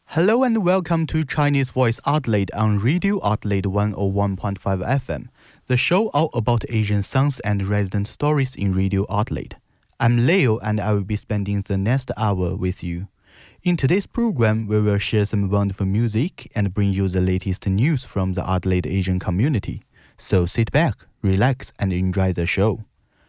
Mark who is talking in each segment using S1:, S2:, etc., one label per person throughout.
S1: Hello and welcome to Chinese Voice Adelaide on Radio Adelaide 101.5 FM, the show all about Asian songs and resident stories in Radio Adelaide. I'm Leo and I will be spending the next hour with you. In today's program, we will share some wonderful music and bring you the latest news from the Adelaide Asian community. So sit back, relax and enjoy the show.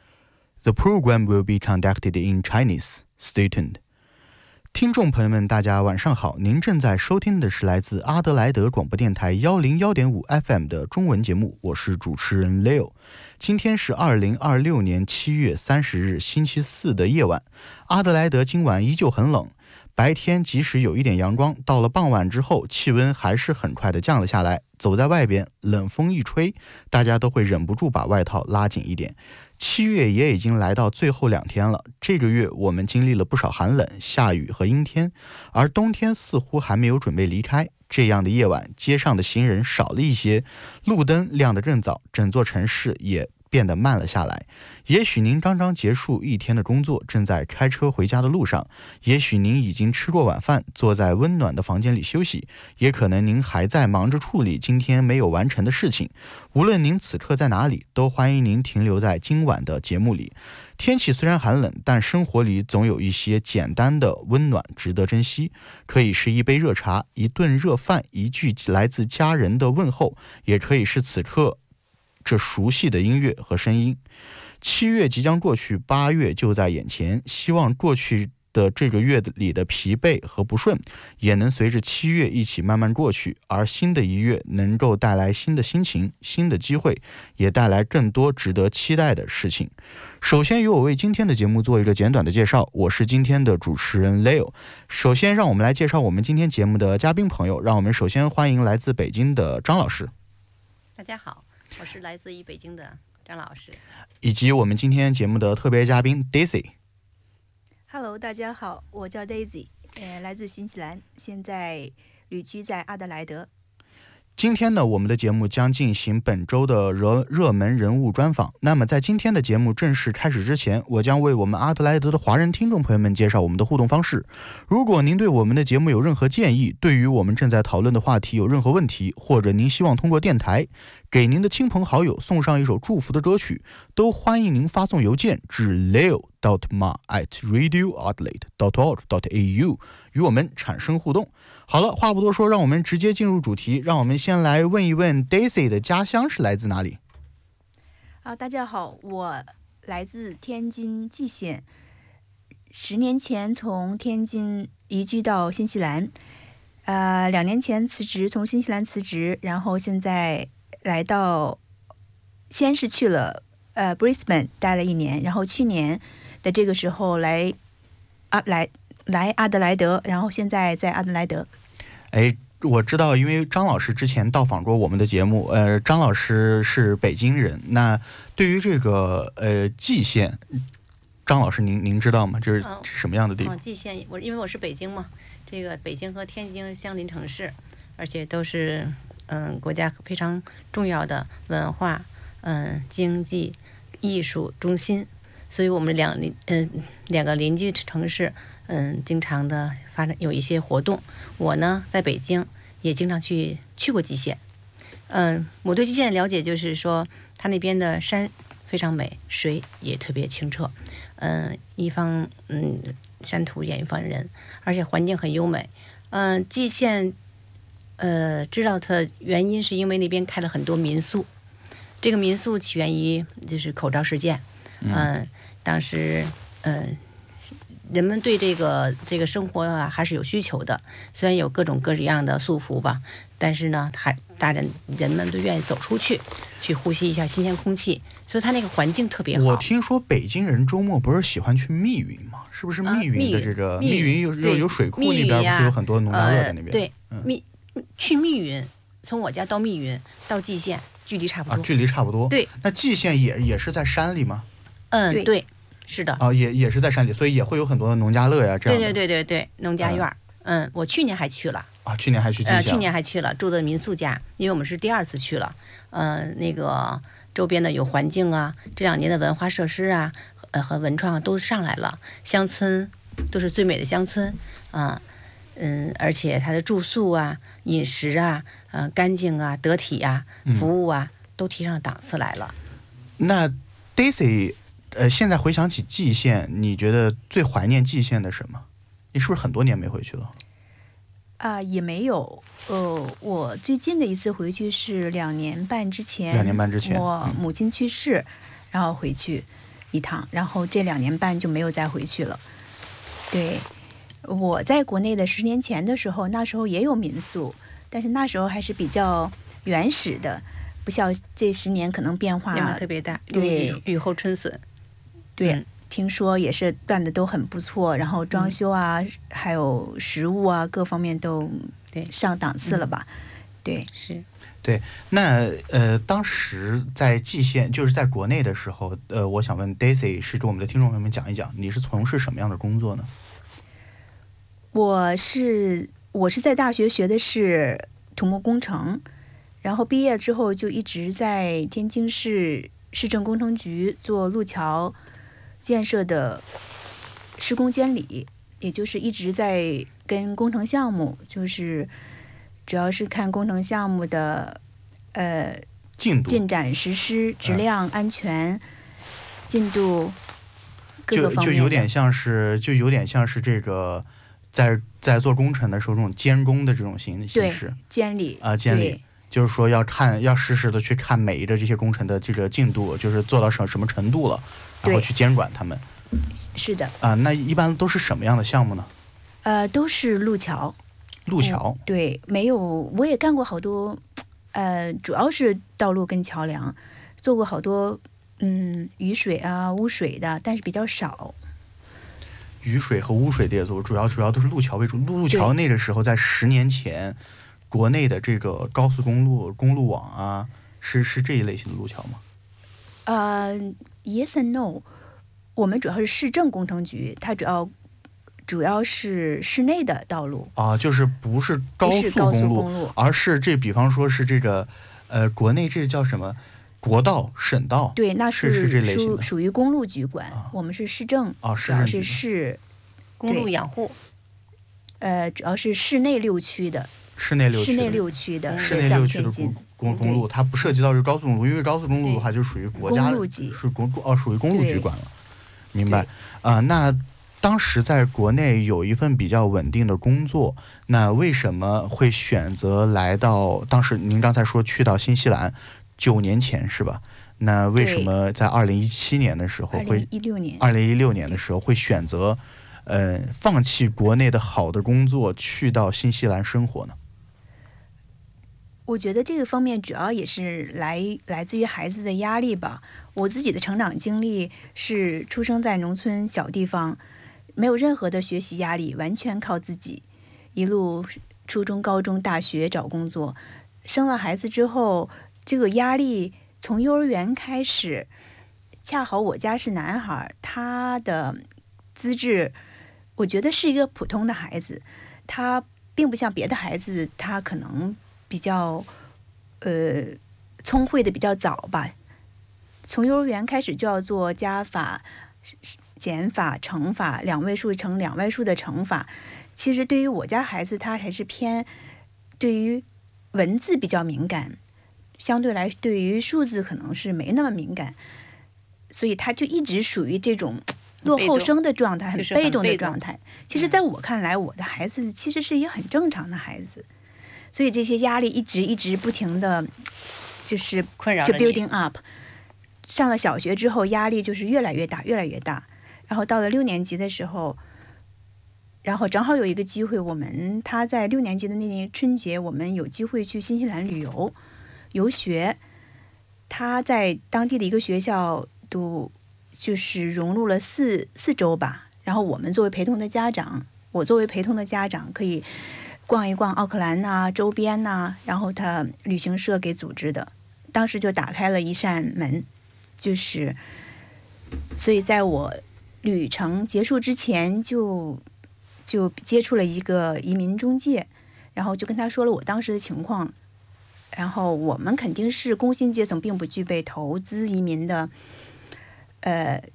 S1: The program will be conducted in Chinese. Stay tuned.听众朋友们大家晚上好，您正在收听的是来自阿德莱德广播电台101.5 FM 的中文节目，我是主持人 Leo。 今天是2026年7月30日星期四的夜晚，阿德莱德今晚依旧很冷，白天即使有一点阳光，到了傍晚之后气温还是很快的降了下来，走在外边冷风一吹，大家都会忍不住把外套拉紧一点。7月也已经来到最后2天了，这个月我们经历了不少寒冷、下雨和阴天，而冬天似乎还没有准备离开。这样的夜晚，街上的行人少了一些，路灯亮得更早，整座城市也变得慢了下来。也许您刚刚结束一天的工作，正在开车回家的路上，也许您已经吃过晚饭，坐在温暖的房间里休息，也可能您还在忙着处理今天没有完成的事情。无论您此刻在哪里，都欢迎您停留在今晚的节目里。天气虽然寒冷，但生活里总有一些简单的温暖值得珍惜，可以是一杯热茶，一顿热饭，一句来自家人的问候，也可以是此刻这熟悉的音乐和声音。7月即将过去，8月就在眼前，希望过去的这个月里的疲惫和不顺也能随着7月一起慢慢过去，而新的一月能够带来新的心情、新的机会，也带来更多值得期待的事情。首先由我为今天的节目做一个简短的介绍，我是今天的主持人 Leo。 首先让我们来介绍我们今天节目的嘉宾朋友，让我们首先欢迎来自北京的张老师。
S2: 大家好，我是来自于北京的张老师，
S1: 以及我们今天节目的特别嘉宾 Daisy。Hello，
S3: 大家好，我叫 Daisy，来自新西兰，现在旅居在阿德莱德。
S1: 今天呢，我们的节目将进行本周的热门人物专访。那么在今天的节目正式开始之前，我将为我们阿德莱德的华人听众朋友们介绍我们的互动方式。如果您对我们的节目有任何建议，对于我们正在讨论的话题有任何问题，或者您希望通过电台给您的亲朋好友送上一首祝福的歌曲，都欢迎您发送邮件至 leo.ma@radioadelaide.org.au 与我们产生互动。好了，话不多说，让我们直接进入主题。让我们先来问一问 Daisy 的家乡是来自哪里？
S3: 大家好，我来自天津蓟县，10年前从天津移居到新西兰，2年前从新西兰辞职，然后现在来到，先是去了Brisbane 待了1年，然后去年的这个时候来阿德莱德，然后现在在阿德莱德。
S1: 我知道，因为张老师之前到访过我们的节目，张老师是北京人。那对于这个蓟县，张老师您知道吗？这是什么样的地方？
S2: 蓟县，因为我是北京嘛，这个北京和天津相邻城市，而且都是国家非常重要的文化、经济、艺术中心，所以我们两个邻居城市，经常的发展有一些活动。我呢在北京也经常去过蓟县。我对蓟县的了解就是说，它那边的山非常美，水也特别清澈，一方山土养一方人，而且环境很优美。蓟县知道它原因是因为那边开了很多民宿，这个民宿起源于就是口罩事件。当时人们对这个生活还是有需求的，虽然有各种各样的束缚吧，但是呢人们都愿意走出去呼吸一下新鲜空气，所以它那个环境特别好。
S1: 我听说北京人周末不是喜欢去密云吗？是不是密云的这个密云有水库，那边不是有很多农家乐在那边？
S2: 对，去密云，从我家到密云到蓟县距离差不多。
S1: 距离差不多。
S2: 对。
S1: 那蓟县也是在山里吗？
S2: 对，是的。
S1: 也是在山里，所以也会有很多的农家乐呀，这样的。
S2: 对，农家院。我去年还去了。
S1: 去年还去蓟县。
S2: 去年还去了，住的民宿家，因为我们是第2次去了。那个周边的有环境啊，这2年的文化设施啊，和文创都上来了，乡村都是最美的乡村。 而且它的住宿啊、饮食啊、干净啊、得体啊、服务啊，都提上档次来了。
S1: 那 Daisy，现在回想起蓟县，你觉得最怀念蓟县的什么？你是不是很多年没回去了？
S3: 也没有，我最近的一次回去是2年半之前。
S1: 2年半之前，
S3: 我母亲去世，然后回去一趟，然后这2年半就没有再回去了。对，我在国内的10年前的时候，那时候也有民宿，但是那时候还是比较原始的，不像这10年可能变化
S2: 特别大。
S3: 对，
S2: 雨后春笋。
S3: 对。听说也是办的都很不错，然后装修啊，还有食物啊，各方面都上档次了吧？对，
S2: 是。
S1: 对，那当时在蓟县，就是在国内的时候，我想问 Daisy， 是给我们的听众朋友们讲一讲，你是从事什么样的工作呢？
S3: 我是在大学学的是土木工程，然后毕业之后就一直在天津市市政工程局做路桥建设的施工监理，也就是一直在跟工程项目，就是主要是看工程项目的进展、实施、质量、安全、进度各个方面
S1: 就有点像是这个在做工程的时候这种监工的这种形式。
S3: 监理
S1: 监理。就是说要实时的去看每一个这些工程的这个进度，就是做到什么程度了，然后去监管他们。
S3: 是的。
S1: 那一般都是什么样的项目呢？
S3: 都是路桥。
S1: 路桥。
S3: 对，没有，我也干过好多，主要是道路跟桥梁，做过好多雨水啊、污水的，但是比较少。
S1: 雨水和污水的也做，主要都是路桥为主。路桥那个时候在10年前。国内的这个高速公路网啊，是这一类型的路桥吗
S3: ？Yes and no， 我们主要是市政工程局，它主要是市内的道路
S1: 啊，就是不是高速公路，而是比方说是这个国内这叫什么国道、省道？
S3: 对，那
S1: 是这类型的，
S3: 属于公路局管。我们是市政，主要是市
S2: 公路养护。
S3: 主要是市内6区的。
S1: 市内
S3: 6区的
S1: 公路，它不涉及到这高速公路，因为高速公路的话就属于国家属于公路局管了。明白那当时在国内有一份比较稳定的工作，那为什么会选择来到？当时您刚才说去到新西兰9年前是吧？那为什么在2017年的时候会2016年的时候会选择放弃国内的好的工作，去到新西兰生活呢？
S3: 我觉得这个方面主要也是来自于孩子的压力吧。我自己的成长经历是出生在农村小地方，没有任何的学习压力，完全靠自己，一路初中、高中、大学找工作。生了孩子之后，这个压力从幼儿园开始，恰好我家是男孩，他的资质我觉得是一个普通的孩子，他并不像别的孩子，他可能比较聪慧的比较早吧。从幼儿园开始就要做加法、减法、乘法，2位数乘2位数的乘法。其实对于我家孩子，他还是偏对于文字比较敏感，相对来对于数字可能是没那么敏感，所以他就一直属于这种落后生的状态，很被动的状态。其实在我看来，我的孩子其实是一个很正常的孩子，所以这些压力一直不停的就是
S2: 困扰
S3: 着 building up。上了小学之后，压力就是越来越大，越来越大。然后到了6年级的时候，然后正好有一个机会，他在6年级的那年春节，我们有机会去新西兰游学。他在当地的一个学校就是融入了4周吧。然后我们作为陪同的家长，可以逛一逛奥克兰啊周边啊，然后他旅行社给组织的，当时就打开了一扇门。所以在我旅程结束之前就接触了一个移民中介，然后就跟他说了我当时的情况，然后我们肯定是工薪阶层，并不具备投资移民的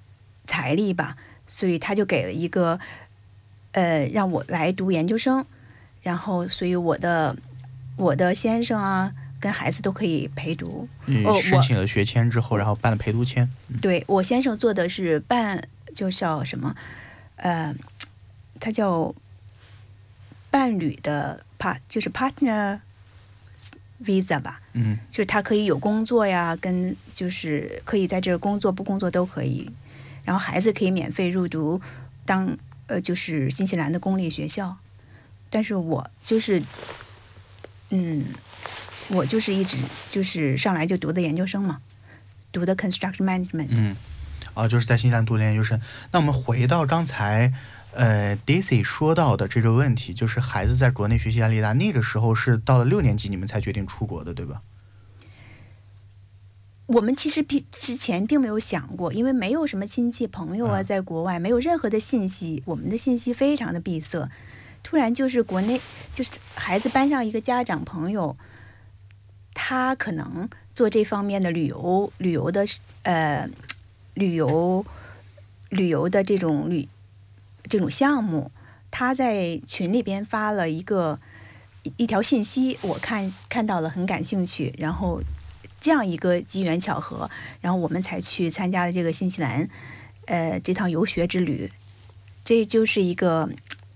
S3: 财力吧，所以他就给了一个让我来读研究生。 然后所以我的先生啊跟孩子都可以陪读。
S1: 申请了学签之后，然后办了陪读签。
S3: 对，我先生做的是就叫什么他叫伴侣的就是 partner visa 吧。就是他可以有工作呀，跟就是可以在这儿工作不工作都可以，然后孩子可以免费入读就是新西兰的公立学校。但是我就是一直就是上来就读的研究生嘛，读的 construction management。
S1: 就是在新西兰读的研究生。那我们回到刚才Daisy 说到的这个问题，就是孩子在国内学习压力大，那个时候是到了6年级你们才决定出国的，对吧？
S3: 我们其实之前并没有想过，因为没有什么亲戚朋友啊在国外，没有任何的信息，我们的信息非常的闭塞。突然就是国内就是孩子班上一个家长朋友，他可能做这方面的旅游的这种项目，他在群里边发了一条信息，我看到了很感兴趣，然后这样一个机缘巧合，然后我们才去参加了这个新西兰这趟游学之旅。这就是一个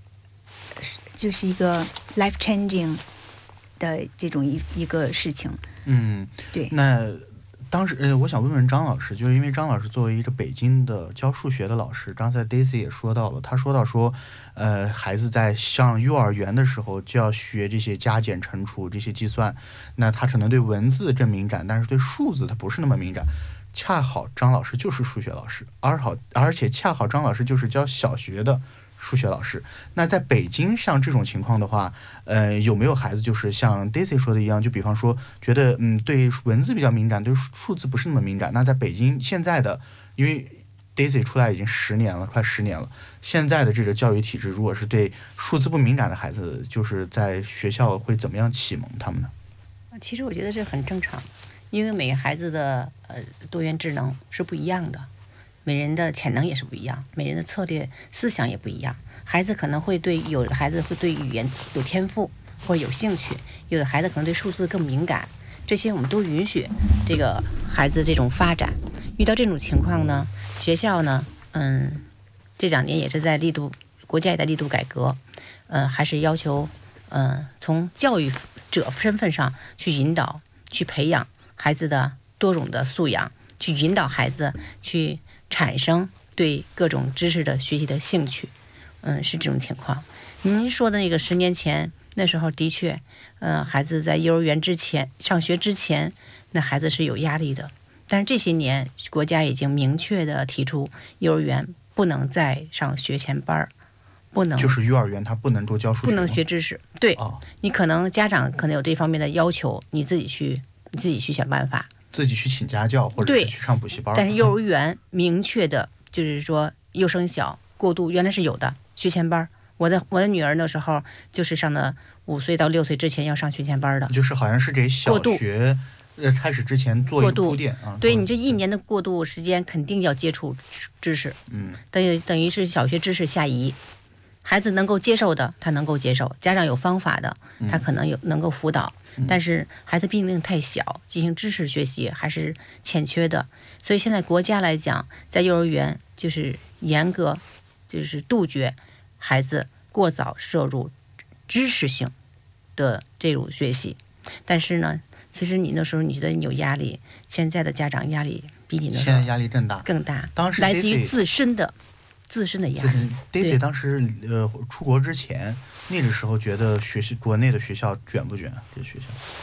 S3: life changing 的这种一个事情。对。
S1: 那当时我想问问张老师，就是因为张老师作为一个北京的教数学的老师，刚才 Daisy 也说到了，他说到孩子在上幼儿园的时候就要学这些加减乘除这些计算，那他可能对文字更敏感，但是对数字他不是那么敏感。恰好张老师就是数学老师，而且恰好张老师就是教小学的数学老师。那在北京像这种情况的话，有没有孩子就是像 Daisy 说的一样，就比方说觉得对文字比较敏感，对数字不是那么敏感？那在北京现在的，因为 Daisy 出来已经10年了，快10年了，现在的这个教育体制，如果是对数字不敏感的孩子，就是在学校会怎么样启蒙他们呢？
S2: 其实我觉得这很正常，因为每个孩子的多元智能是不一样的。每人的潜能也是不一样，每人的策略思想也不一样。孩子可能有的孩子会对语言有天赋或者有兴趣，有的孩子可能对数字更敏感，这些我们都允许这个孩子这种发展。遇到这种情况呢，学校呢这2年也是国家也在力度改革，还是要求从教育者身份上去引导去培养孩子的多种的素养，去引导孩子去产生对各种知识的学习的兴趣。是这种情况。您说的那个10年前那时候的确孩子在幼儿园上学之前，那孩子是有压力的。但是这些年国家已经明确的提出，幼儿园不能再上学前班，不能
S1: 就是幼儿园他不能够教数学，
S2: 不能学知识。对，你可能家长可能有这方面的要求，你自己去想办法，
S1: 自己去请家教或者是去上补习班。
S2: 但是幼儿园明确的就是说幼升小过渡原来是有的学前班。我的女儿那时候就是上的5岁到6岁之前要上学前班的，
S1: 就是好像是给小学开始之前做一个铺垫啊。
S2: 对，你这1年的过渡时间肯定要接触知识，等于是小学知识下移。孩子能够接受的他能够接受，家长有方法的他可能能够辅导，但是孩子毕竟太小，进行知识学习还是欠缺的。所以现在国家来讲，在幼儿园就是严格就是杜绝孩子过早摄入知识性的这种学习。但是呢，其实你那时候你觉得你有压力，现在的家长压力比你那时候
S1: 现在压力更大。当时
S2: 来自于自身的压力。
S1: Daisy 当时出国之前那个时候觉得国内的学校卷不卷？这学校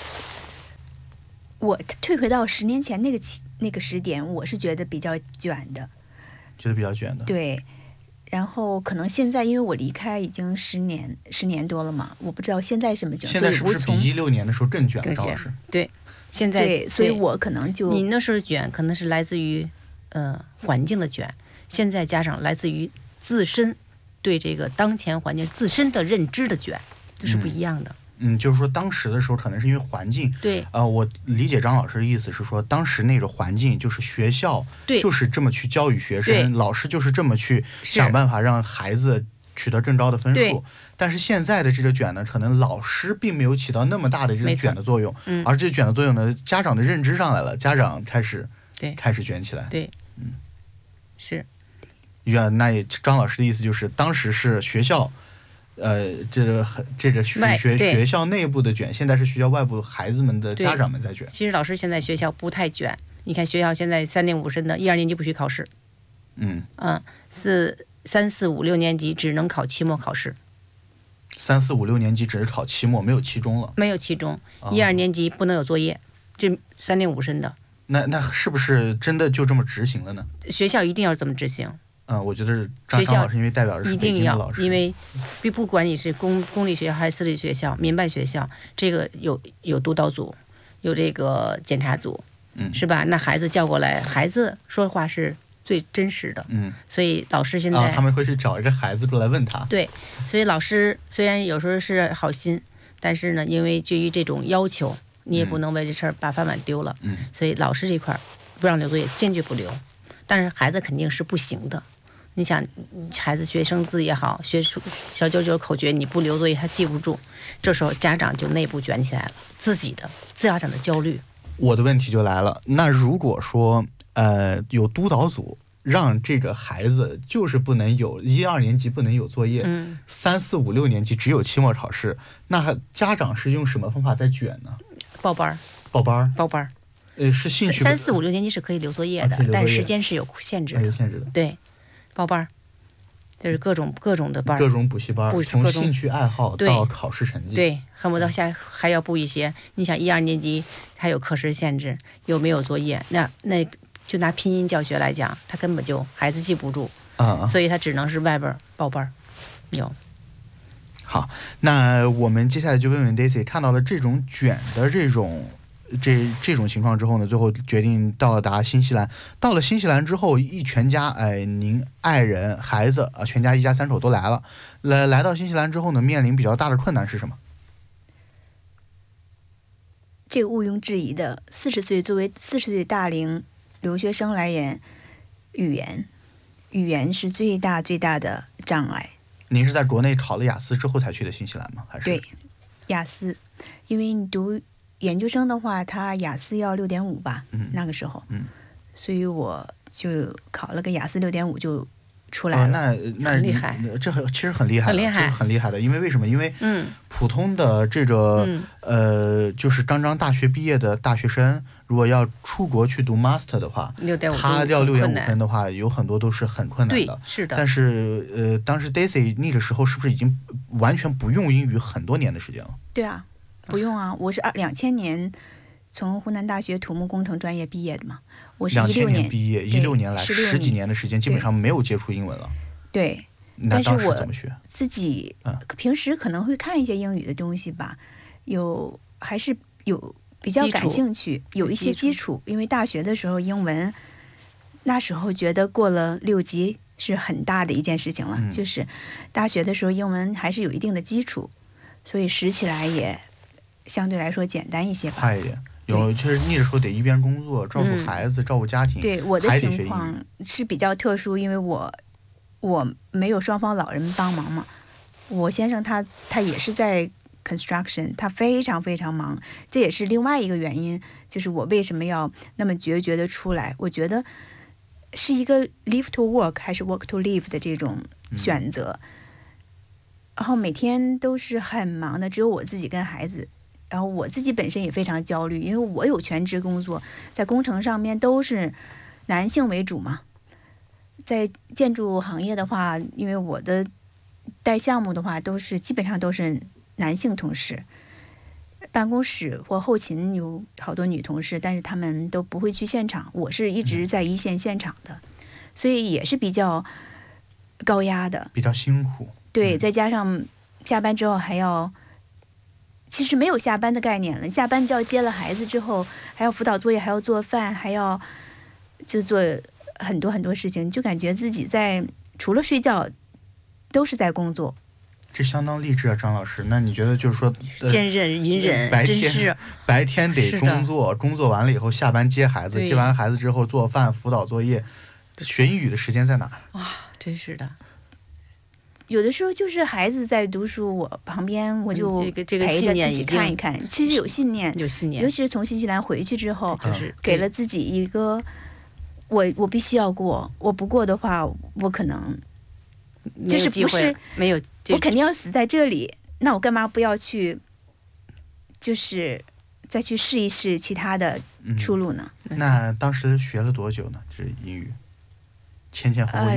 S3: 我退回到10年前那个时点，我是觉得比较卷的。对。然后可能现在因为我离开已经10年多了嘛，我不知道现在什么卷。
S1: 现在是不是比16年的时候更卷？张老师，
S2: 对，现在
S3: 对，所以我可能就
S2: 你那时候卷可能是来自于环境的卷，现在加上来自于自身对这个当前环境自身的认知的卷，这是不一样的。
S1: 就是说当时的时候可能是因为环境。
S2: 对，
S1: 我理解张老师的意思是说，当时那个环境就是学校就是这么去教育学生，老师就是这么去想办法让孩子取得更高的分
S2: 对
S1: 数。但是现在的这个卷呢，可能老师并没有起到那么大的这个
S2: 没错
S1: 卷的作用，而这卷的作用呢，家长的认知上来了，家长开始卷起来。
S2: 对，是。
S1: 那也张老师的意思就是，当时是学校，这个学校内部的卷，现在是学校外部孩子们的家长们在卷。
S2: 其实老师现在学校不太卷，你看学校现在3年5申的1、2年级不许考试，3、4、5、6年级只能考期末考试。
S1: 3、4、5、6年级只是考期末，没有期中了。
S2: 没有期中，1、2年级不能有作业，这3年5申的。
S1: 那是不是真的就这么执行了呢？
S2: 学校一定要这么执行。
S1: 我觉得张老师因为代表的是北京的老师，
S2: 因为不管你是公立学校还是私立学校、民办学校，这个有督导组，有这个检查组，是吧？那孩子叫过来，孩子说话是最真实的，所以老师现在
S1: 他们会去找一个孩子过来问他。
S2: 对，所以老师虽然有时候是好心，但是呢，因为基于这种要求，你也不能为这事儿把饭碗丢了，所以老师这块不让留作业，坚决不留。但是孩子肯定是不行的。你想，孩子学生字也好，学小九九口诀，你不留作业他记不住，这时候家长就内部卷起来了，家长的焦虑。
S1: 我的问题就来了，那如果说有督导组让这个孩子就是不能有1、2年级不能有作业，3、4、5、6年级只有期末考试，那家长是用什么方法在卷呢？
S2: 报班。
S1: 是兴趣。
S2: 3、4、5、6年级是可以留作业的，但时间是有限制的。对。报班，就是各种的班，
S1: 各种补习班，从兴趣爱好到考试成绩，
S2: 对，恨不得还要补一些。你想1、2年级还有课时限制，有没有作业？那就拿拼音教学来讲，他根本就孩子记不住，所以他只能是外边报班。有。
S1: 好，那我们接下来就问问 Daisy， 看到了这种卷的这种情况之后呢，最后决定到达新西兰。到了新西兰之后，一全家，您爱人、孩子全家一家3口都来了。来到新西兰之后呢，面临比较大的困难是什么？
S3: 这个毋庸置疑的，40岁作为40岁大龄留学生来言，语言是最大的障碍。
S1: 您是在国内考了雅思之后才去的新西兰吗？还是？
S3: 对，雅思，因为你读研究生的话，他雅思要6.5吧，那个时候，所以我就考了个雅思6.5就出来了。
S1: 那
S2: 很厉害，
S1: 这其实很厉害，很厉害的。因为为什么？因为普通的这个就是刚刚大学毕业的大学生，如果要出国去读 master 的话，他要6.5分的话，有很多都是很困难的。
S2: 对，是的。
S1: 但是当时 Daisy 那个时候是不是已经完全不用英语很多年的时间了？
S3: 对啊。不用啊，我是2000年从湖南大学土木工程专业毕业的嘛，我是16年
S1: 毕业，16年来10几年的时间，基本上没有接触英文了。
S3: 对，
S1: 那当时怎么学？
S3: 自己平时可能会看一些英语的东西吧，还是有比较感兴趣，有一些基础，因为大学的时候英文，那时候觉得过了6级是很大的一件事情了，就是大学的时候英文还是有一定的基础，所以识起来也相对来说简单一些吧，
S1: 快一点。其实那个时候得一边工作，照顾孩子，照顾家庭。
S3: 对，我的情况是比较特殊，因为我没有双方老人帮忙嘛。我先生他也是在 construction， 他非常非常忙，这也是另外一个原因，就是我为什么要那么决绝的出来。我觉得是一个 live to work 还是 work to live 的这种选择。然后每天都是很忙的，只有我自己跟孩子。然后我自己本身也非常焦虑，因为我有全职工作，在工程上面都是男性为主嘛。在建筑行业的话，因为我的带项目的话，基本上都是男性同事。办公室或后勤有好多女同事，但是他们都不会去现场，我是一直在一线现场的，所以也是比较高压的，
S1: 比较辛苦。
S3: 对，再加上下班之后还要。其实没有下班的概念了，下班就要接了孩子之后，还要辅导作业，还要做饭，还要就做很多很多事情，就感觉自己除了睡觉都是在工作。
S1: 这相当励志啊，张老师。那你觉得就是说，
S2: 坚韧隐忍，
S1: 白天得工作，工作完了以后下班接孩子，接完孩子之后做饭、辅导作业，学英语的时间在哪？
S2: 哇，真是的。
S3: 有的时候就是孩子在读书，我旁边我就
S2: 这个
S3: 陪着自己
S2: 信念已经
S3: 看一看。其实有信念，
S2: 有信念
S3: 尤其是从新西兰回去之后，
S2: 就是
S3: 给了自己一个我必须要过，我不过的话，我可能就是不是
S2: 没有，
S3: 我肯定要死在这里。那我干嘛不要去，就是再去试一试其他的出路呢？
S1: 那当时学了多久呢？这英语前后后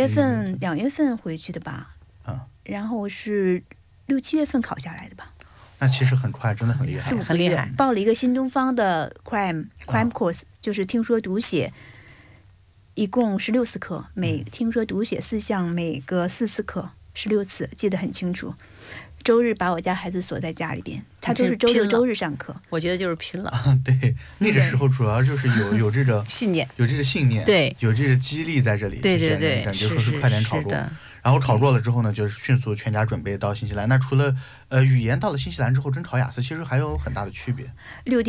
S3: 2月份回去的吧，然后是6、7月份考下来的吧。
S1: 那其实很快，真的很厉害，
S3: 4、5个月。报了一个新东方的 crime course，就是听说读写，一共16次课，每听说读写4项，每个4次课，16次，记得很清楚。周日把我家孩子锁在家里边，他都是周六周日上课。
S2: 我觉得就是拼了。
S1: 对，那个时候主要就是有这个
S2: 信念，
S1: 有这个信念，
S2: 对，
S1: 有这个激励在这里。
S2: 对对对，
S1: 感觉说是快点考过。然后考过了之后呢，就是迅速全家准备到新西兰。那除了语言到了新西兰之后，真考雅思其实还有很大的区别。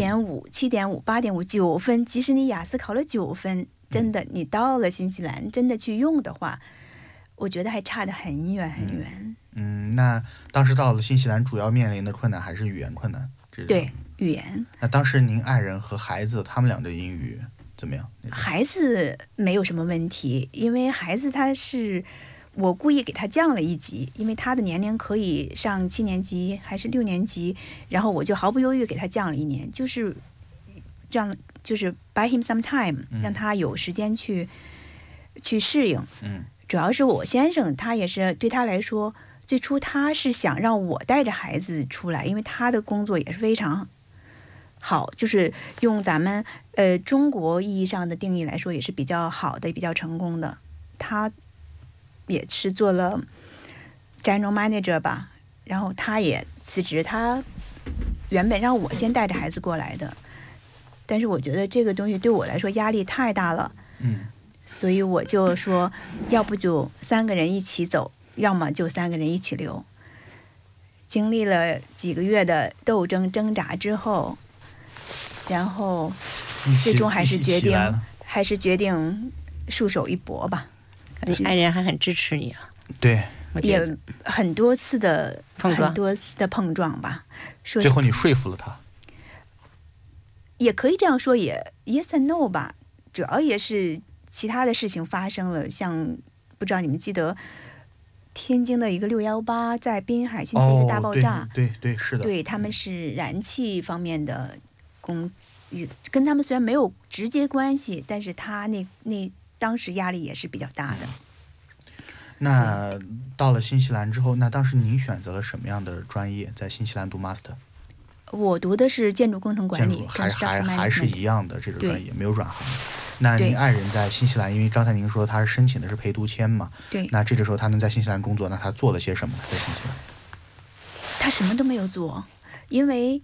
S3: 6.5、7.5、8.5、9分，即使你雅思考了9分，真的你到了新西兰真的去用的话，我觉得还差得很远很远。
S1: 那当时到了新西兰，主要面临的困难还是语言困难。
S3: 对，语言。
S1: 那当时您爱人和孩子他们俩的英语怎么样？
S3: 孩子没有什么问题，因为孩子我故意给他降了1级，因为他的年龄可以上7年级还是6年级，然后我就毫不犹豫给他降了1年，就是这样，就是 buy him some time，让他有时间去适应。主要是我先生，他也是对他来说，最初他是想让我带着孩子出来，因为他的工作也是非常好，就是用咱们中国意义上的定义来说，也是比较好的、比较成功的。他也是做了 general manager 吧，然后他也辞职，他原本让我先带着孩子过来的，但是我觉得这个东西对我来说压力太大了。所以我就说，要不就3个人一起走，要么就3个人一起留。经历了几个月的斗争挣扎之后，然后最终还是决定束手一搏吧。
S2: 你爱人还很支持你啊？
S1: 对，
S3: 也很多次的碰撞吧。
S1: 最后你说服了他，
S3: 也可以这样说，也 yes and no 吧。主要也是其他的事情发生了，像不知道你们记得天津的一个618在滨海新起的一个大爆炸。
S1: 对，是的。
S3: 对，他们是燃气方面的跟他们虽然没有直接关系，但是他当时压力也是比较大的。
S1: 那到了新西兰之后，那当时您选择了什么样的专业？在新西兰读 master？
S3: 我读的是建筑工程管理，
S1: 还是一样的这个专业，没有转行。那您爱人在新西兰，因为刚才您说他是申请的是陪读签嘛？
S3: 对。
S1: 那这个时候他能在新西兰工作，那他做了些什么呢？在新西兰，
S3: 他什么都没有做，因为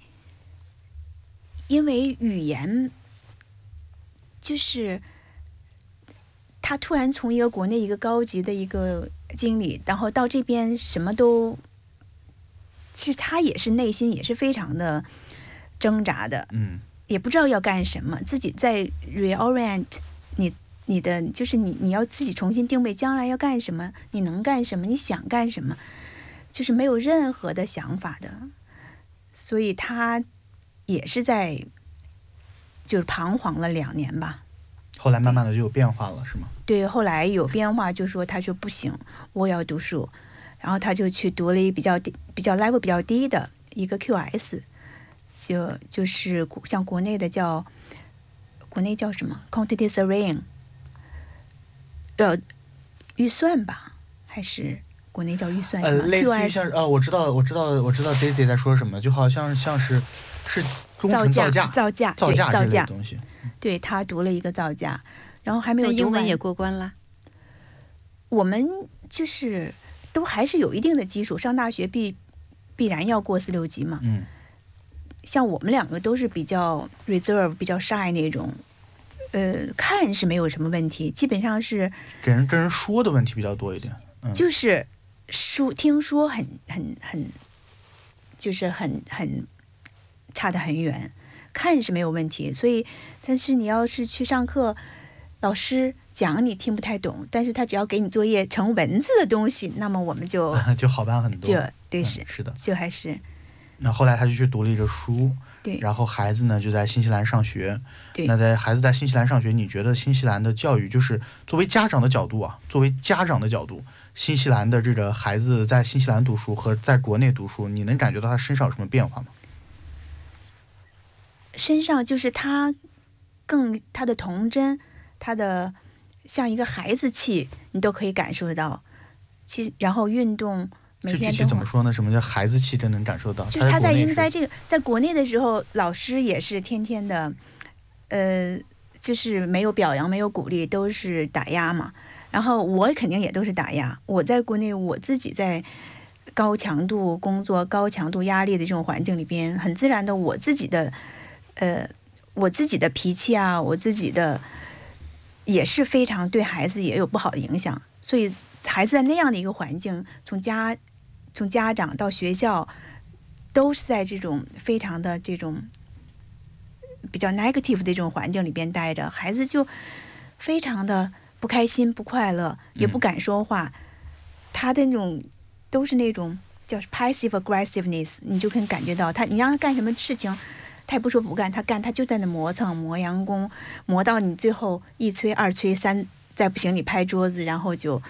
S3: 语言，就是他突然从一个国内一个高级的一个经理，然后到这边什么都，其实他也是内心也是非常的挣扎的。也不知道要干什么，自己在 reorient 你的，就是你要自己重新定位将来要干什么，你能干什么，你想干什么，就是没有任何的想法的。所以他也是就是彷徨了2年吧。
S1: 后来慢慢的就有变化了，是吗？
S3: 对，后来有变化，就说他说不行，我要读书，然后他就去读了一比较 level 比较低的一个 QS。就是像国内叫什么 quantity surveying， 预算吧，还是国内叫预算什么？
S1: 类似于像我知道 Daisy 在说什么，就好像是工程造价这类的东西。
S3: 对，他读了一个造价，然后还没有读完。
S2: 英文也过关了。
S3: 我们就是都还是有一定的基础，上大学必然要过4、6级嘛。像我们2个都是比较 reserve 比较 shy 那种，看是没有什么问题，基本上是
S1: 跟人说的问题比较多一点。
S3: 就是听说很就是很差得很远，看是没有问题。所以但是你要是去上课， 老师讲你听不太懂，但是他只要给你作业成文字的东西，那么我们就
S1: 就好办很多。
S3: 对，
S1: 是的，
S3: 就还是。
S1: 那后来他就去读了一个书，
S3: 对，
S1: 然后孩子呢就在新西兰上学。
S3: 对，
S1: 那孩子在新西兰上学，你觉得新西兰的教育，就是作为家长的角度啊，新西兰的这个孩子在新西兰读书和在国内读书，你能感觉到他身上有什么变化吗？
S3: 身上就是他的童真，他的像一个孩子气，你都可以感受得到。然后运动。
S1: 这具体怎么说呢？什么叫孩子气？真能感受到。
S3: 就是他在国内的时候，老师也是天天的，就是没有表扬，没有鼓励，都是打压嘛。然后我肯定也都是打压。我在国内，我自己在高强度工作、高强度压力的这种环境里边，很自然的，我自己的脾气啊，我自己的也是非常对孩子也有不好的影响。所以孩子在那样的一个环境，从家长到学校，都是在这种非常的这种比较 negative 的这种环境里边待着，孩子就非常的不开心、不快乐，也不敢说话。他的那种都是那种叫 passive aggressiveness， 你就可以感觉到你让他干什么事情，他也不说不干，他就在那磨蹭、磨洋工，磨到你最后一催二催三，再不行你拍桌子，然后就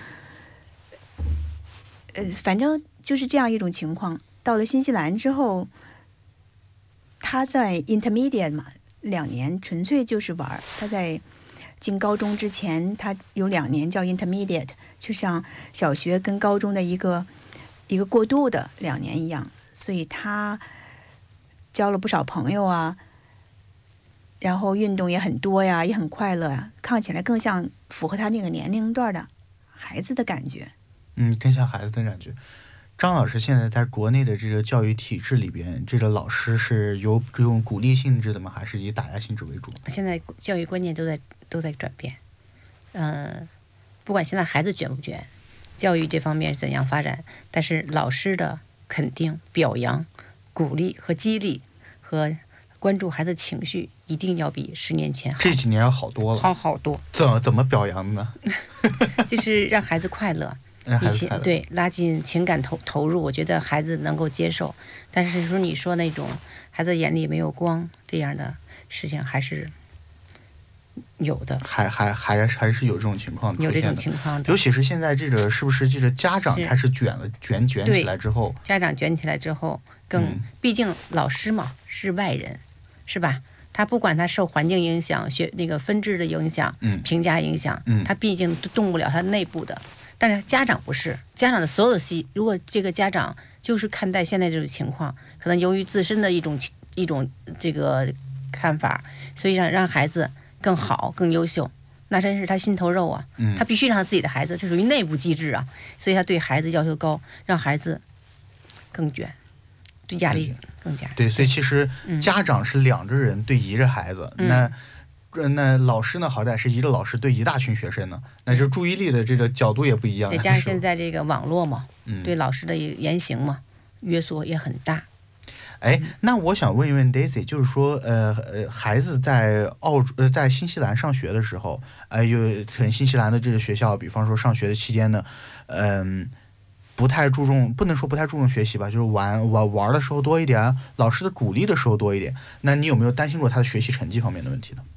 S3: 反正就是这样一种情况。到了新西兰之后，他在 intermediate 嘛，2年纯粹就是玩。他在进高中之前，他有2年叫 intermediate， 就像小学跟高中的一个过渡的2年一样。所以他交了不少朋友啊，然后运动也很多呀，也很快乐呀，看起来更像符合他那个年龄段的孩子的感觉。
S1: 更像孩子的感觉。张老师现在在国内的这个教育体制里边，这个老师是有这种鼓励性质的吗？还是以打压性质为主？
S2: 现在教育观念都在转变。不管现在孩子卷不卷，教育这方面怎样发展，但是老师的肯定、表扬、鼓励和激励和关注孩子情绪，一定要比10年前好。
S1: 这几年要好多了，
S2: 好多。
S1: 怎么表扬呢？
S2: 就是让孩子快乐。对，拉近情感投入，我觉得孩子能够接受。但是说你说那种孩子眼里没有光这样的事情，还是有的，
S1: 还是有这种情况，
S2: 有这种情况的。
S1: 尤其是现在这个是不是这个家长开始卷起来之后，
S2: 家长卷起来之后毕竟老师嘛是外人，是吧？他不管他受环境影响、那个分支的影响、评价影响，他毕竟动不了他内部的。但是家长不是，家长的所有的如果这个家长就是看待现在这种情况，可能由于自身的一种这个看法，所以让孩子更好、更优秀，那真是他心头肉啊。他必须让他自己的孩子，这属于内部机制啊，所以他对孩子要求高，让孩子更卷，对压力更加。
S1: 对，所以其实家长是2个人对1个孩子，那老师呢，好歹是1个老师对1大群学生呢，那就注意力的这个角度也不一样。
S2: 再加上现在这个网络嘛，对老师的言行嘛，约束也很大。
S1: 那我想问一问 Daisy， 就是说，孩子在新西兰上学的时候，有可能新西兰的这个学校，比方说上学的期间呢，不能说不太注重学习吧，就是玩的时候多一点，老师的鼓励的时候多一点。那你有没有担心过他的学习成绩方面的问题呢？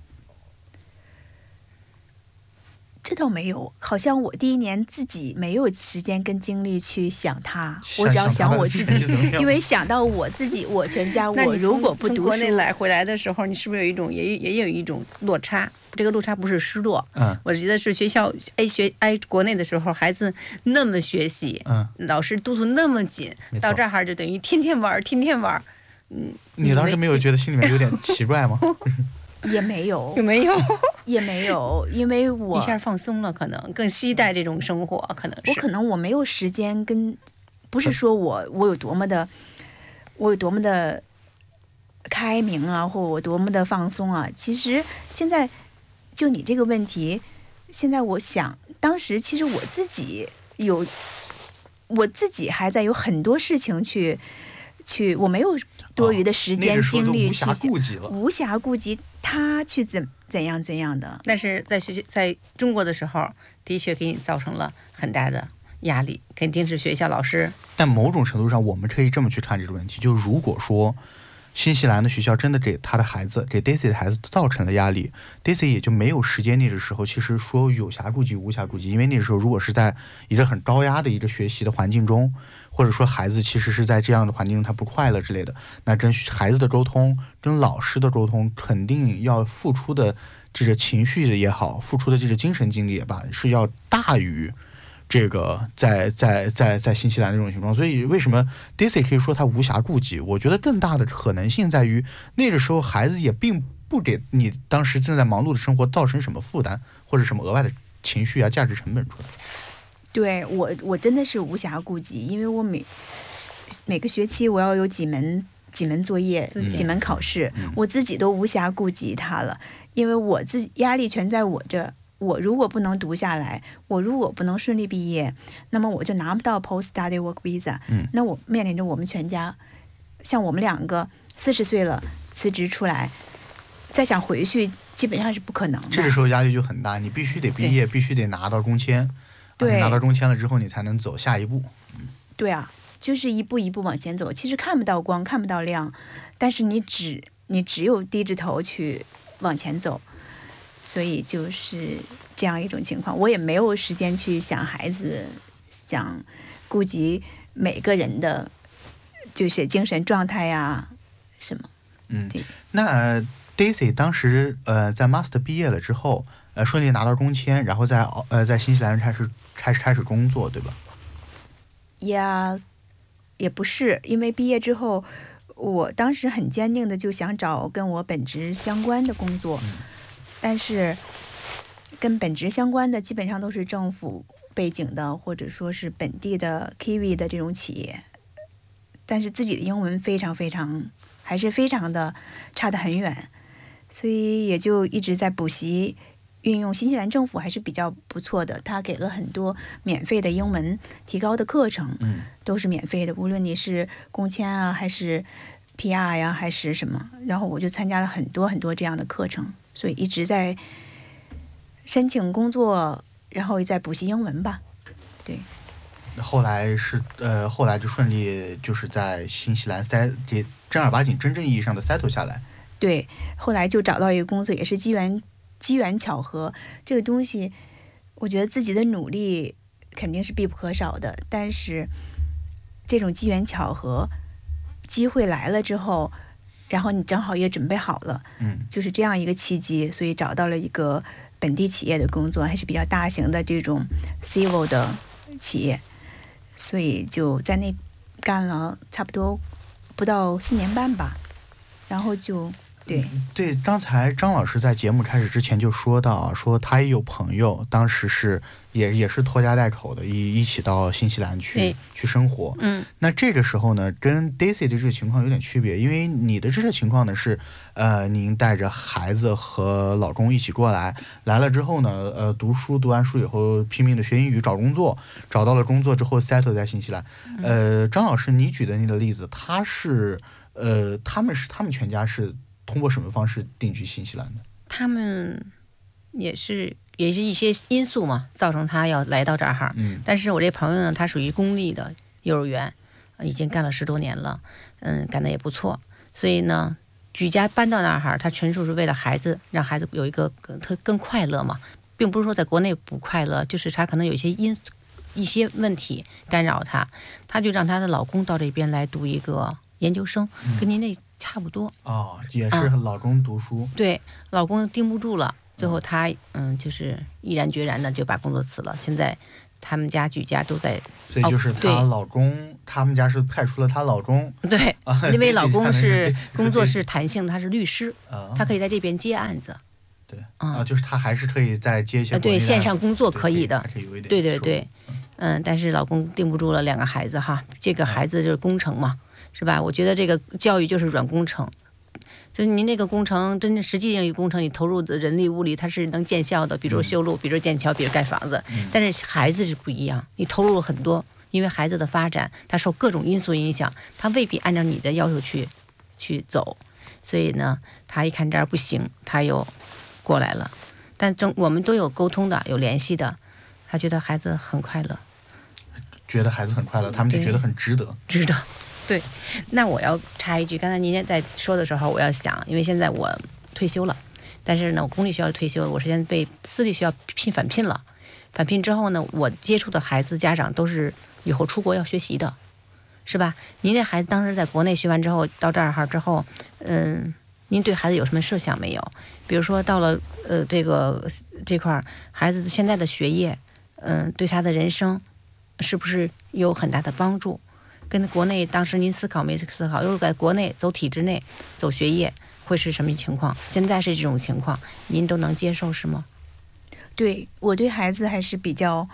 S3: 这倒没有，好像我第1年自己没有时间跟精力去想他，我只要想我自己，因为想到我自己，我全家，我如果不读书，
S2: 从国内回来的时候，你是不是有一种也有一种落差？这个落差不是失落，我觉得是学校国内的时候，孩子那么学习，老师督促那么紧，到这儿就等于天天玩。
S1: 你当时没有觉得心里面有点奇怪吗？
S3: 也没有，因为我
S2: 一下放松了，可能更期待这种生活，可能
S3: 我没有时间不是说我有多么的开明啊，或我多么的放松啊。其实现在就你这个问题，现在我想，当时其实我自己还在有很多事情去去，我没有多余的时间、精力去
S1: 无暇顾及
S3: 他去怎样的。
S2: 但是在中国的时候，的确给你造成了很大的压力，肯定是学校老师。
S1: 但某种程度上，我们可以这么去看这个问题：就如果说新西兰的学校真的给他的孩子，给 Daisy 的孩子造成了压力， Daisy 也就没有时间那个时候其实说有暇顾及无暇顾及，因为那个时候如果是在一个很高压的一个学习的环境中，或者说孩子其实是在这样的环境中他不快乐之类的，那跟孩子的沟通跟老师的沟通肯定要付出的这个情绪也好，付出的这个精神精力也罢，是要大于这个在新西兰这种情况。所以为什么 Daisy 可以说他无暇顾及，我觉得更大的可能性在于那个时候孩子也并不给你当时正在忙碌的生活造成什么负担或者什么额外的情绪啊价值成本出来。
S3: 对，我真的是无暇顾及，因为我每个学期我要有几门作业、几门考试，我自己都无暇顾及它了，因为我自己压力全在我这。我如果不能读下来，我如果不能顺利毕业，那么我就拿不到 post study work visa。那我面临着我们全家，像我们2个40岁了辞职出来，再想回去基本上是不可能的。
S1: 这个时候压力就很大，你必须得毕业，必须得拿到工签。对，拿到工签了之后，你才能走下一步。
S3: 对啊，就是一步一步往前走。其实看不到光，看不到亮，但是你只有低着头去往前走。所以就是这样一种情况，我也没有时间去想孩子，想顾及每个人的就是精神状态呀什么。
S1: 那Daisy 当时在 Master 毕业了之后，顺利拿到工签，然后在新西兰开始工作，对吧？
S3: 也不是，因为毕业之后，我当时很坚定的就想找跟我本职相关的工作。但是跟本职相关的基本上都是政府背景的，或者说是本地的 Kiwi 的这种企业，但是自己的英文还是非常的差得很远，所以也就一直在补习。运用新西兰政府还是比较不错的，他给了很多免费的英文提高的课程，都是免费的，无论你是工签啊还是 PR 呀还是什么，然后我就参加了很多很多这样的课程。所以一直在申请工作，然后在补习英文吧。对。
S1: 后来就顺利就是在新西兰给正儿八经真正意义上的 settle 下来。
S3: 对，后来就找到一个工作，也是机缘巧合。这个东西，我觉得自己的努力肯定是必不可少的，但是这种机缘巧合，机会来了之后。然后你正好也准备好了，就是这样一个契机，所以找到了一个本地企业的工作，还是比较大型的这种 civil 的企业，所以就在那干了差不多不到4年半吧，然后就
S1: 对，刚才张老师在节目开始之前就说到，说他也有朋友，当时也是拖家带口的，一起到新西兰去生活。那这个时候呢，跟 Daisy 的这个情况有点区别，因为你的这个情况呢是，您带着孩子和老公一起过来了之后呢，读完书以后拼命的学英语，找工作，找到了工作之后 settle 在新西兰。张老师，你举的那个例子，他们全家是通过什么方式定居新西兰的？
S2: 他们也是一些因素嘛，造成他要来到这儿。但是我这朋友呢，他属于公立的幼儿园，已经干了10多年了，干得也不错。所以呢，举家搬到那儿，他纯属是为了孩子，让孩子有一个更快乐嘛，并不是说在国内不快乐，就是他可能有一些问题干扰他，他就让他的老公到这边来读一个研究生，跟您那差不多。
S1: 也是老公读书。
S2: 对，老公盯不住了，最后他就是毅然决然的就把工作辞了。现在他们家举家都在，
S1: 所以就是她老公，他们家是派出了她老公。
S2: 对，因为老公是工作是弹性，他是律师，他可以在这边接案子。
S1: 对，就是他还是可以再接一些
S2: 对线上工作可以的。
S1: 对，
S2: 但是老公盯不住了2个孩子哈，这个孩子就是工程嘛，是吧？我觉得这个教育就是软工程。就是您那个工程，真正实际性工程，你投入的人力物力，它是能见效的，比如修路，比如建桥，比如盖房子。但是孩子是不一样，你投入了很多， 因为孩子的发展，他受各种因素影响，他未必按照你的要求去走，所以呢，他一看这儿不行，他又过来了。但我们都有沟通的，有联系的，他觉得孩子很快乐，
S1: 觉得孩子很快乐，他们就觉得很值得。
S2: 值得。对，那我要插一句，刚才您在说的时候，我要想，因为现在我退休了，但是呢，我公立学校退休，我现在被私立学校返聘了。返聘之后呢，我接触的孩子家长都是以后出国要学习的，是吧？您这孩子当时在国内学完之后，到这儿之后，您对孩子有什么设想没有？比如说到了这块孩子现在的学业，对他的人生是不是有很大的帮助？跟国内当时您思考没思考？如果在国内走体制内走学业会是什么情况？现在是这种情况，您都能接受是吗？
S3: 对，我对孩子还是比较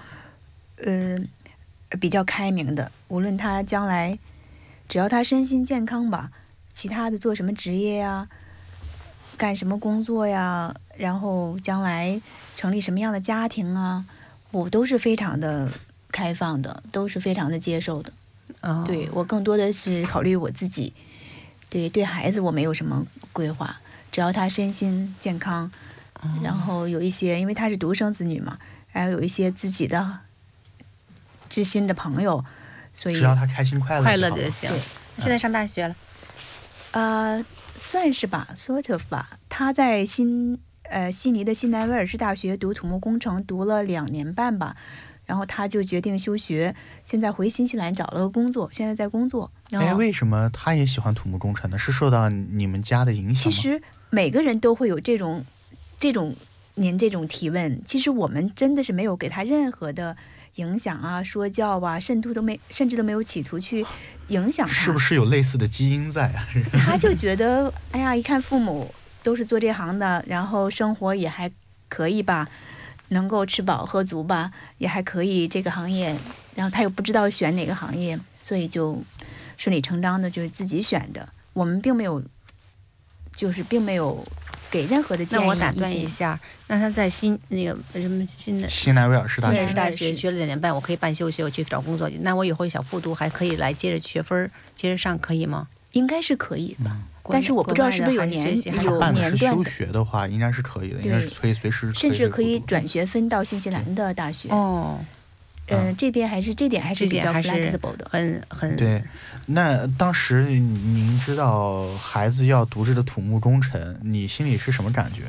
S3: 开明的，无论他将来只要他身心健康吧，其他的做什么职业呀，干什么工作呀，然后将来成立什么样的家庭啊，我都是非常的开放的，都是非常的接受的。对，我更多的是考虑我自己，对孩子我没有什么规划，只要他身心健康，然后有一些，因为他是独生子女嘛，还有一些自己的知心的朋友，所以
S1: 只要他开心快乐
S2: 就行。现在上大学了？
S3: 算是吧 ，sort of 吧。他在悉尼的西南威尔士大学读土木工程，读了2年半吧。然后他就决定休学，现在回新西兰找了个工作，现在在工作。
S1: 为什么他也喜欢土木工程呢？是受到你们家的影响吗？
S3: 其实每个人都会有您这种提问。其实我们真的是没有给他任何的影响啊、说教啊，甚至都没有企图去影响他。
S1: 是不是有类似的基因在啊？
S3: 他就觉得，哎呀，一看父母都是做这行的，然后生活也还可以吧。能够吃饱喝足吧，也还可以这个行业，然后他又不知道选哪个行业，所以就顺理成章的就是自己选的。我们并没有给任何的建议。
S2: 那我打断一下，那他在新南
S1: 威尔士
S2: 大学学了2年半，我可以办休学，我去找工作。那我以后想复读，还可以来接着学分接着上，可以吗？
S3: 应该是可以的。但是我不知道是不是有年段
S1: 休学的话，应该是可以的，应该是可以随时，
S3: 甚至可以转学分到新西兰的大学。这边这点还是比较 flexible 的，
S2: 很
S1: 对。那当时您知道孩子要读这个土木工程，你心里是什么感觉？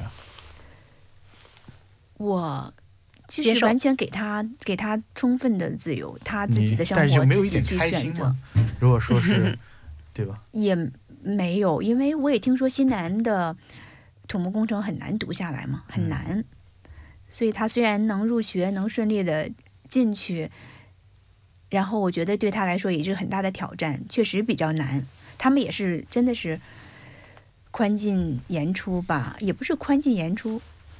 S3: 我就是完全给他充分的自由，他自己的生活自己去选择。
S1: 如果说是对吧？
S3: 也没有，因为我也听说新南的土木工程很难读下来嘛，很难。所以他虽然能入学，能顺利的进去，然后我觉得对他来说也是很大的挑战，确实比较难。他们也是真的是宽进严出吧，也不是宽进严出，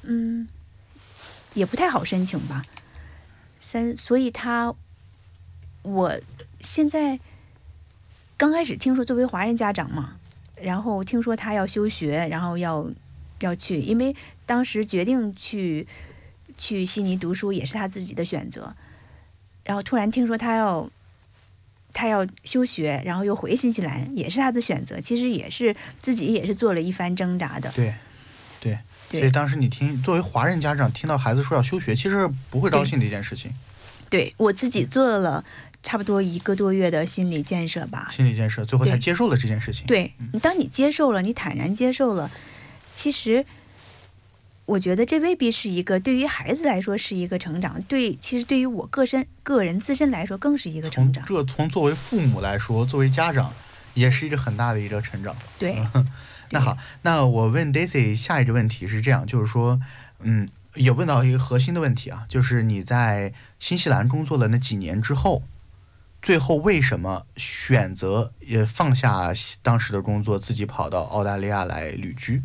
S3: 也不太好申请吧。所以我现在刚开始听说作为华人家长嘛，然后听说他要休学，然后要去，因为当时决定去悉尼读书也是他自己的选择，然后突然听说他要休学，然后又回新西兰，也是他的选择，其实也是自己也是做了一番挣扎的。
S1: 对。所以当时你作为华人家长听到孩子说要休学，其实不会高兴的一件事情。
S3: 对，我自己做了差不多1个多月的心理建设吧，
S1: 最后才接受了这件事情。
S3: 对，当你接受了，你坦然接受了，其实我觉得这未必是一个对于孩子来说是一个成长，其实对于我个人自身来说更是一个成长。
S1: 从作为父母来说，作为家长也是一个很大的一个成长。
S3: 对。
S1: 那好，那我问 Daisy 下一个问题是这样，就是说也问到一个核心的问题啊，就是你在新西兰工作了那几年之后，最后为什么选择也放下当时的工作，自己跑到澳大利亚来旅居？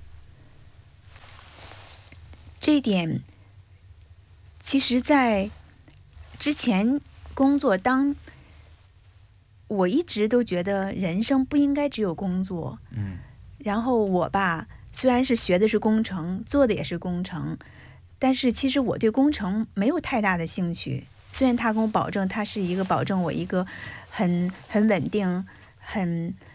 S3: 这一点其实在之前工作，我一直都觉得人生不应该只有工作。然后我吧，虽然是学的是工程，做的也是工程，但是其实我对工程没有太大的兴趣， 虽然他跟我保证他是一个保证我一个很稳定、很